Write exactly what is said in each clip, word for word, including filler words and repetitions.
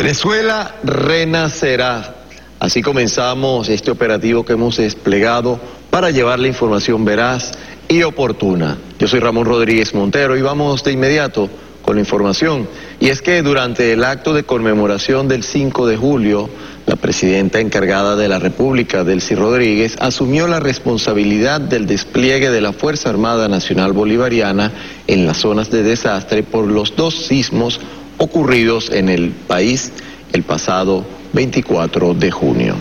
Venezuela renacerá. Así comenzamos este operativo que hemos desplegado para llevar la información veraz y oportuna. Yo soy Ramón Rodríguez Montero y vamos de inmediato con la información. Y es que durante el acto de conmemoración del cinco de julio, la presidenta encargada de la República, Delcy Rodríguez, asumió la responsabilidad del despliegue de la Fuerza Armada Nacional Bolivariana en las zonas de desastre por los dos sismos ocurridos en el país el pasado veinticuatro de junio.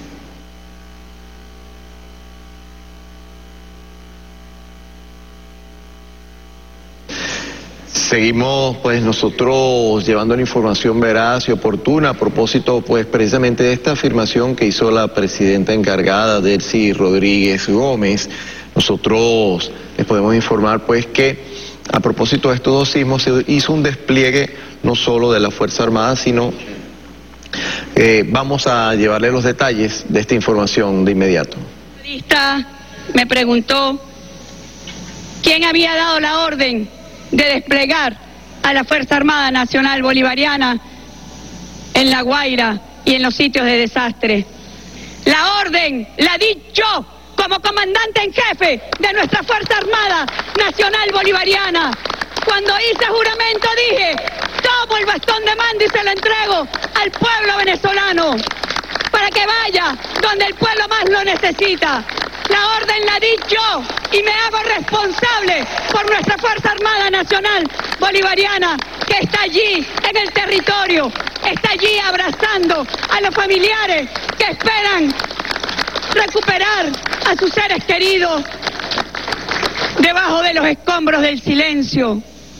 Seguimos pues nosotros llevando la información veraz y oportuna a propósito pues precisamente de esta afirmación que hizo la presidenta encargada, Delcy Rodríguez Gómez. Nosotros les podemos informar pues que a propósito de estos dos sismos se hizo un despliegue no solo de la Fuerza Armada, sino eh, vamos a llevarle los detalles de esta información de inmediato. El periodista me preguntó quién había dado la orden de desplegar a la Fuerza Armada Nacional Bolivariana en La Guaira y en los sitios de desastre. La orden la di yo como comandante en jefe de nuestra Fuerza Armada Nacional Bolivariana. Cuando hice juramento dije, tomo el bastón de mando y se lo entrego al pueblo venezolano para que vaya donde el pueblo más lo necesita. La orden la di yo y me hago responsable por nuestra Fuerza Armada Nacional Bolivariana que está allí en el territorio, está allí abrazando a los familiares que esperan recuperar a sus seres queridos debajo de los escombros del silencio.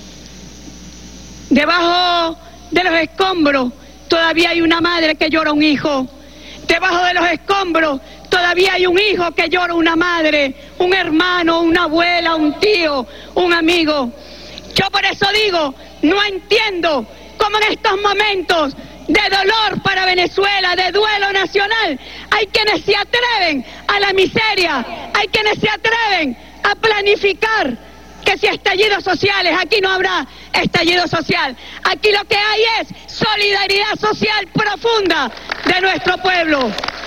Debajo de los escombros todavía hay una madre que llora un hijo. Debajo de los escombros todavía hay un hijo que llora una madre, un hermano, una abuela, un tío, un amigo. Yo por eso digo, no entiendo cómo en estos momentos de dolor para Venezuela, de duelo nacional, hay quienes se atreven a la miseria, hay quienes se atreven a planificar que si estallidos sociales, aquí no habrá estallido social, aquí lo que hay es solidaridad social profunda de nuestro pueblo.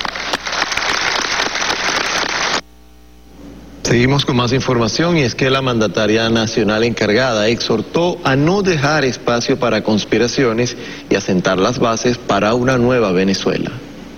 Seguimos con más información y es que la mandataria nacional encargada exhortó a no dejar espacio para conspiraciones y a sentar las bases para una nueva Venezuela.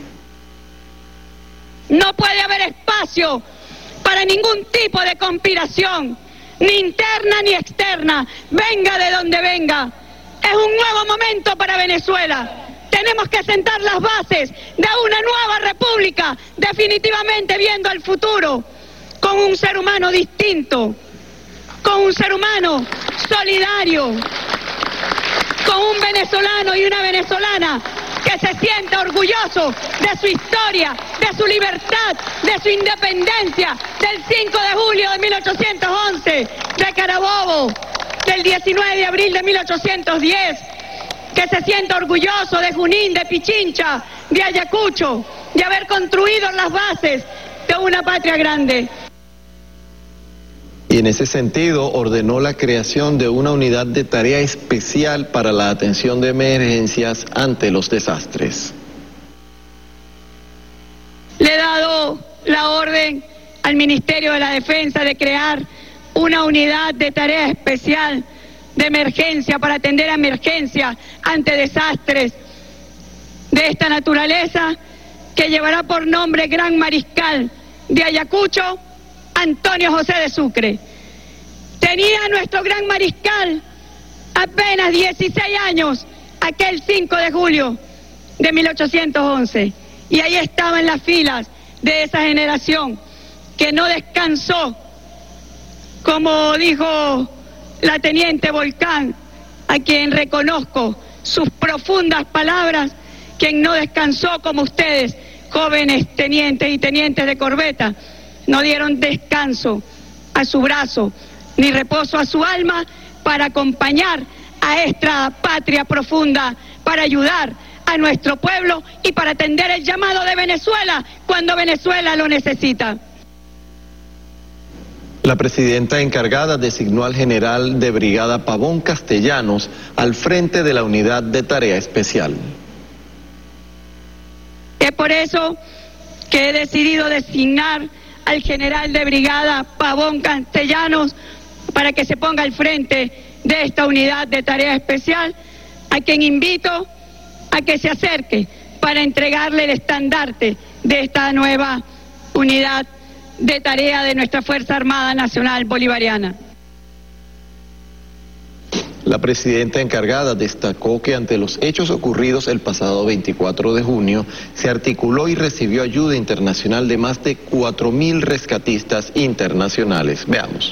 No puede haber espacio para ningún tipo de conspiración, ni interna ni externa, venga de donde venga. Es un nuevo momento para Venezuela. Tenemos que sentar las bases de una nueva república, definitivamente viendo al futuro, con un ser humano distinto, con un ser humano solidario, con un venezolano y una venezolana que se sienta orgulloso de su historia, de su libertad, de su independencia, del cinco de julio de mil ochocientos once, de Carabobo, del diecinueve de abril de mil ochocientos diez, que se sienta orgulloso de Junín, de Pichincha, de Ayacucho, de haber construido las bases de una patria grande. Y en ese sentido ordenó la creación de una unidad de tarea especial para la atención de emergencias ante los desastres. Le he dado la orden al Ministerio de la Defensa de crear una unidad de tarea especial de emergencia para atender a emergencias ante desastres de esta naturaleza que llevará por nombre Gran Mariscal de Ayacucho, Antonio José de Sucre. Tenía nuestro gran mariscal apenas dieciséis años aquel cinco de julio de mil ochocientos once y ahí estaba en las filas de esa generación que no descansó, como dijo la teniente Volcán, a quien reconozco sus profundas palabras, quien no descansó como ustedes, jóvenes tenientes y tenientes de corbeta, no dieron descanso a su brazo, ni reposo a su alma para acompañar a esta patria profunda, para ayudar a nuestro pueblo y para atender el llamado de Venezuela cuando Venezuela lo necesita. La presidenta encargada designó al general de brigada Pavón Castellanos al frente de la unidad de tarea especial. por eso que he decidido designar al general de brigada Pavón Castellanos para que se ponga al frente de esta unidad de tarea especial, a quien invito a que se acerque para entregarle el estandarte de esta nueva unidad de tarea de nuestra Fuerza Armada Nacional Bolivariana. La presidenta encargada destacó que ante los hechos ocurridos el pasado veinticuatro de junio, se articuló y recibió ayuda internacional de más de cuatro mil rescatistas internacionales. Veamos.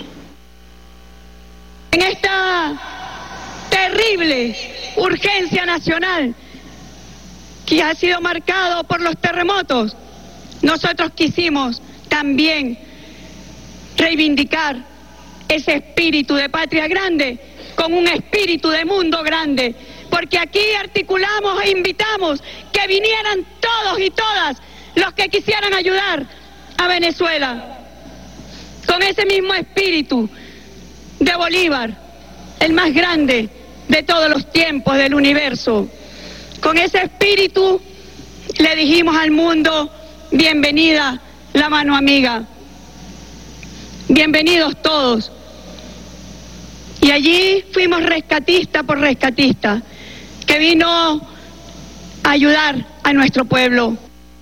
En esta terrible urgencia nacional que ha sido marcado por los terremotos, nosotros quisimos también reivindicar ese espíritu de patria grande con un espíritu de mundo grande, porque aquí articulamos e invitamos que vinieran todos y todas los que quisieran ayudar a Venezuela, con ese mismo espíritu de Bolívar, el más grande de todos los tiempos del universo. Con ese espíritu le dijimos al mundo: bienvenida la mano amiga, bienvenidos todos. Y allí fuimos rescatista por rescatista, que vino a ayudar a nuestro pueblo.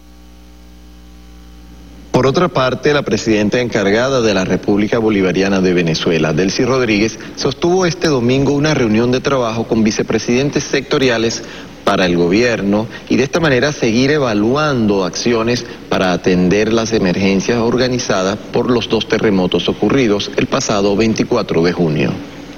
Por otra parte, la presidenta encargada de la República Bolivariana de Venezuela, Delcy Rodríguez, sostuvo este domingo una reunión de trabajo con vicepresidentes sectoriales para el gobierno y de esta manera seguir evaluando acciones para atender las emergencias organizadas por los dos terremotos ocurridos el pasado veinticuatro de junio.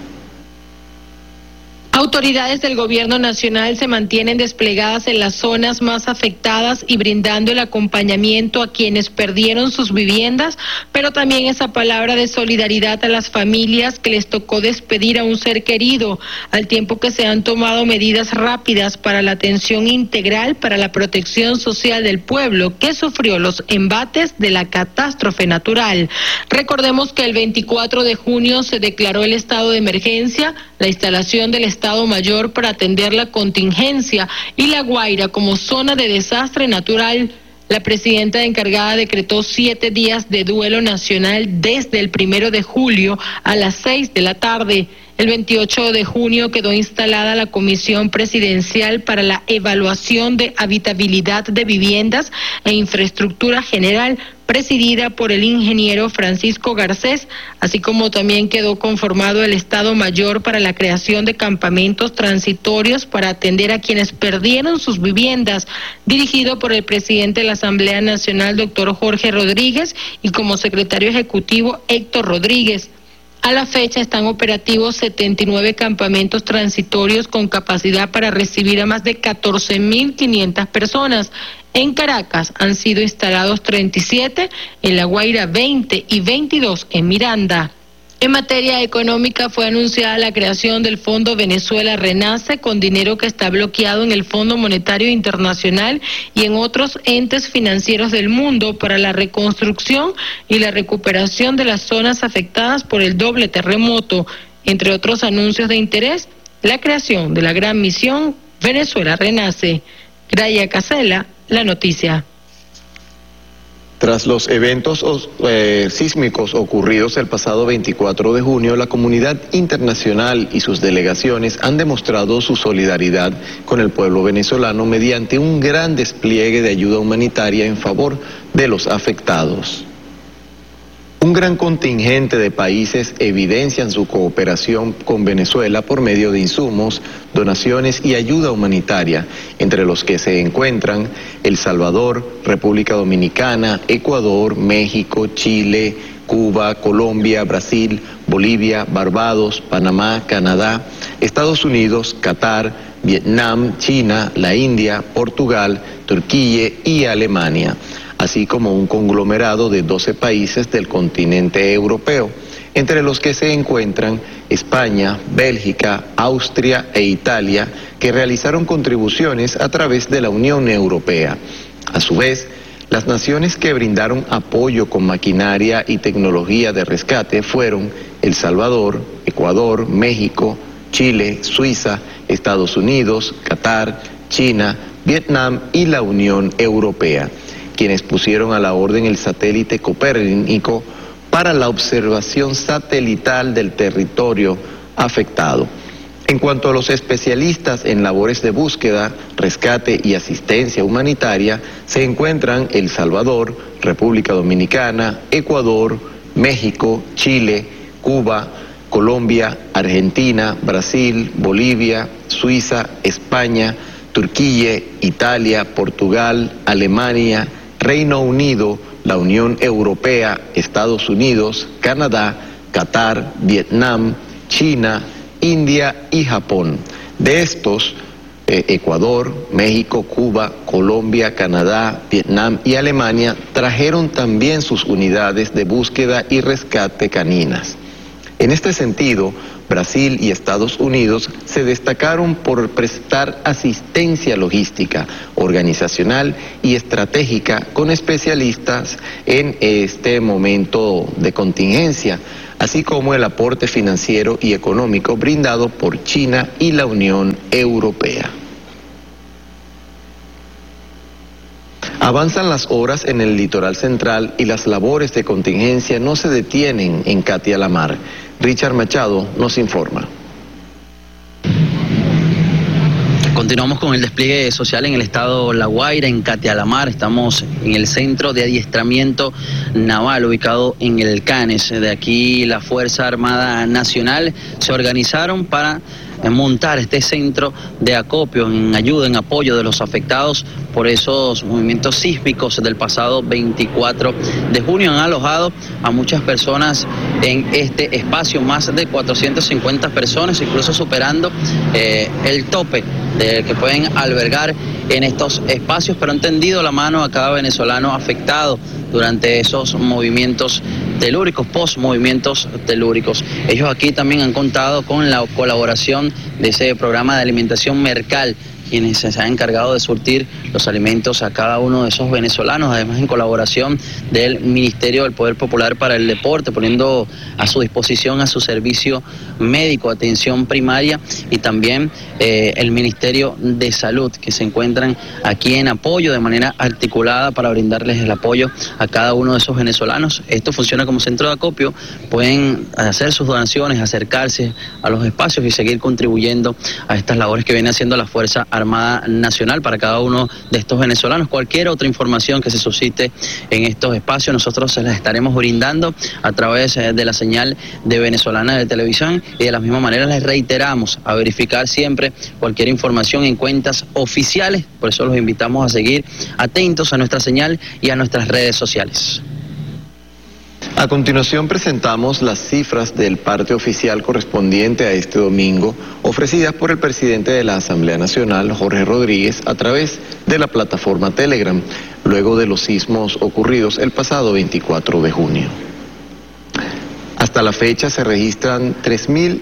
Autoridades del gobierno nacional se mantienen desplegadas en las zonas más afectadas y brindando el acompañamiento a quienes perdieron sus viviendas, pero también esa palabra de solidaridad a las familias que les tocó despedir a un ser querido, al tiempo que se han tomado medidas rápidas para la atención integral para la protección social del pueblo que sufrió los embates de la catástrofe natural. Recordemos que el veinticuatro de junio se declaró el estado de emergencia, la instalación del Estado Mayor para atender la contingencia y La Guaira como zona de desastre natural. La presidenta encargada decretó siete días de duelo nacional desde el primero de julio a las seis de la tarde. El veintiocho de junio quedó instalada la Comisión Presidencial para la Evaluación de Habitabilidad de Viviendas e Infraestructura General, presidida por el ingeniero Francisco Garcés, así como también quedó conformado el Estado Mayor para la creación de campamentos transitorios para atender a quienes perdieron sus viviendas, dirigido por el presidente de la Asamblea Nacional, doctor Jorge Rodríguez, y como secretario ejecutivo, Héctor Rodríguez. A la fecha están operativos setenta y nueve campamentos transitorios con capacidad para recibir a más de catorce mil quinientas personas. En Caracas han sido instalados treinta y siete, en La Guaira veinte y veintidós en Miranda. En materia económica fue anunciada la creación del Fondo Venezuela Renace con dinero que está bloqueado en el Fondo Monetario Internacional y en otros entes financieros del mundo para la reconstrucción y la recuperación de las zonas afectadas por el doble terremoto. Entre otros anuncios de interés, la creación de la gran misión Venezuela Renace. Graya Casela, La Noticia. Tras los eventos eh, sísmicos ocurridos el pasado veinticuatro de junio, la comunidad internacional y sus delegaciones han demostrado su solidaridad con el pueblo venezolano mediante un gran despliegue de ayuda humanitaria en favor de los afectados. Un gran contingente de países evidencian su cooperación con Venezuela por medio de insumos, donaciones y ayuda humanitaria, entre los que se encuentran El Salvador, República Dominicana, Ecuador, México, Chile, Cuba, Colombia, Brasil, Bolivia, Barbados, Panamá, Canadá, Estados Unidos, Qatar, Vietnam, China, la India, Portugal, Turquía y Alemania, así como un conglomerado de doce países del continente europeo, entre los que se encuentran España, Bélgica, Austria e Italia, que realizaron contribuciones a través de la Unión Europea. A su vez, las naciones que brindaron apoyo con maquinaria y tecnología de rescate fueron El Salvador, Ecuador, México, Chile, Suiza, Estados Unidos, Qatar, China, Vietnam y la Unión Europea, quienes pusieron a la orden el satélite Copérnico para la observación satelital del territorio afectado. En cuanto a los especialistas en labores de búsqueda, rescate y asistencia humanitaria, se encuentran El Salvador, República Dominicana, Ecuador, México, Chile, Cuba, Colombia, Argentina, Brasil, Bolivia, Suiza, España, Turquía, Italia, Portugal, Alemania, Reino Unido, la Unión Europea, Estados Unidos, Canadá, Qatar, Vietnam, China, India y Japón. De estos, eh, Ecuador, México, Cuba, Colombia, Canadá, Vietnam y Alemania trajeron también sus unidades de búsqueda y rescate caninas. En este sentido, Brasil y Estados Unidos se destacaron por prestar asistencia logística, organizacional y estratégica con especialistas en este momento de contingencia, así como el aporte financiero y económico brindado por China y la Unión Europea. Avanzan las horas en el litoral central y las labores de contingencia no se detienen en Catia-la-Mar. Richard Machado nos informa. Continuamos con el despliegue social en el estado La Guaira, en Catia-la-Mar. Estamos en el centro de adiestramiento naval ubicado en el Canes. De aquí la Fuerza Armada Nacional se organizaron para montar este centro de acopio en ayuda, en apoyo de los afectados por esos movimientos sísmicos del pasado veinticuatro de junio. Han alojado a muchas personas en este espacio, más de cuatrocientas cincuenta personas, incluso superando eh, el tope de que pueden albergar en estos espacios, pero han tendido la mano a cada venezolano afectado durante esos movimientos telúricos, post-movimientos telúricos. Ellos aquí también han contado con la colaboración de ese programa de alimentación Mercal, quienes se han encargado de surtir los alimentos a cada uno de esos venezolanos, además en colaboración del Ministerio del Poder Popular para el Deporte, poniendo a su disposición a su servicio médico, atención primaria, y también eh, el Ministerio de Salud, que se encuentran aquí en apoyo de manera articulada para brindarles el apoyo a cada uno de esos venezolanos. Esto funciona como centro de acopio, pueden hacer sus donaciones, acercarse a los espacios y seguir contribuyendo a estas labores que viene haciendo la Fuerza Armada Nacional para cada uno de estos venezolanos. Cualquier otra información que se suscite en estos espacios, nosotros se las estaremos brindando a través de la señal de Venezolana de Televisión, y de la misma manera les reiteramos a verificar siempre cualquier información en cuentas oficiales. Por eso los invitamos a seguir atentos a nuestra señal y a nuestras redes sociales. A continuación presentamos las cifras del parte oficial correspondiente a este domingo, ofrecidas por el presidente de la Asamblea Nacional, Jorge Rodríguez, a través de la plataforma Telegram, luego de los sismos ocurridos el pasado veinticuatro de junio. Hasta la fecha se registran tres mil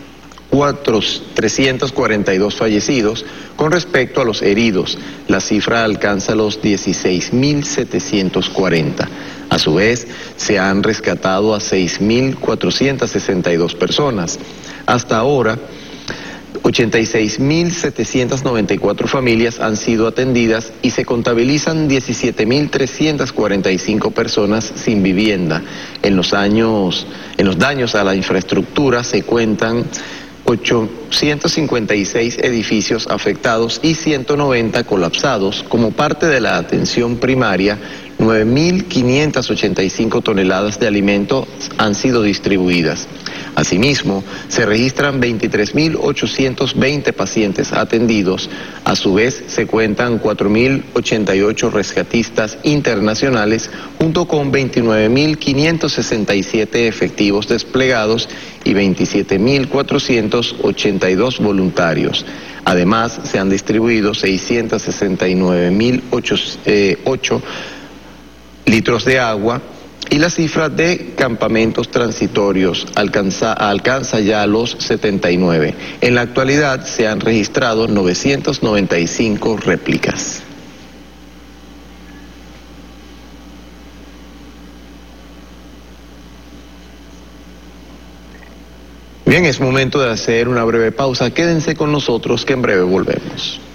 trescientos cuarenta y dos fallecidos. Con respecto a los heridos, la cifra alcanza los dieciséis mil setecientos cuarenta. A su vez, se han rescatado a seis mil cuatrocientas sesenta y dos personas. Hasta ahora, ochenta y seis mil setecientas noventa y cuatro familias han sido atendidas y se contabilizan diecisiete mil trescientas cuarenta y cinco personas sin vivienda. En los años, en los daños a la infraestructura se cuentan ochocientos cincuenta y seis edificios afectados y ciento noventa colapsados. Como parte de la atención primaria, nueve mil quinientas ochenta y cinco toneladas de alimentos han sido distribuidas. Asimismo, se registran veintitrés mil ochocientos veinte pacientes atendidos. A su vez, se cuentan cuatro mil ochenta y ocho rescatistas internacionales, junto con veintinueve mil quinientos sesenta y siete efectivos desplegados y veintisiete mil cuatrocientos ochenta y dos voluntarios. Además, se han distribuido seiscientos sesenta y nueve mil ocho litros de agua, y la cifra de campamentos transitorios alcanza, alcanza ya los setenta y nueve. En la actualidad se han registrado novecientas noventa y cinco réplicas. Bien, es momento de hacer una breve pausa. Quédense con nosotros que en breve volvemos.